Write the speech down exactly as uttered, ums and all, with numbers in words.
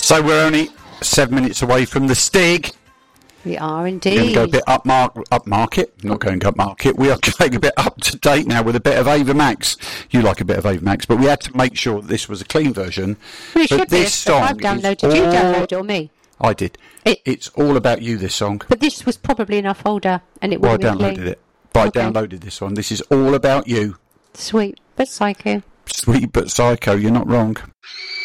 So we're only seven minutes away from the Stig. We are We're indeed. going to go a bit up, mark, up market. Not going up market. We are going a bit up to date now with a bit of Ava Max. You like a bit of Ava Max, but we had to make sure that this was a clean version. Well, it but should this be. song I've downloaded. is Did you all- download it or me? I did. It- it's all about you, this song. But this was probably in our folder, and it Well, I wouldn't be downloaded clean. it. But Okay. I downloaded this one. This is all about you. Sweet, but psycho. Sweet but psycho, you're not wrong.